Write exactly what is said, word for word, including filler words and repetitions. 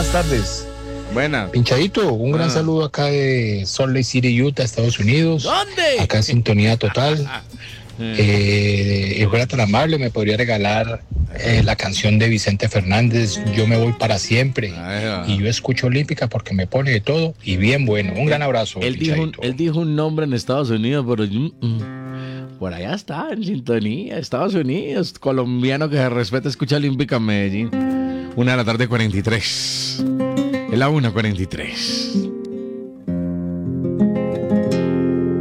buenas tardes. Buena. Pinchadito, un gran Ah. saludo acá de Salt Lake City, Utah, Estados Unidos. ¿Dónde? Acá en sintonía total. Eh, y fuera tan amable, me podría regalar eh, la canción de Vicente Fernández, Yo me voy para siempre. Ahí va. Y yo escucho Olímpica porque me pone de todo y bien bueno. Un gran abrazo. Él dijo, un, Pinchadito. él dijo un nombre en Estados Unidos, pero mm, mm, por allá está, en sintonía, Estados Unidos, colombiano que se respeta, escucha Olímpica Medellín. Una de la tarde, cuarenta y tres. Es la una cuarenta y tres.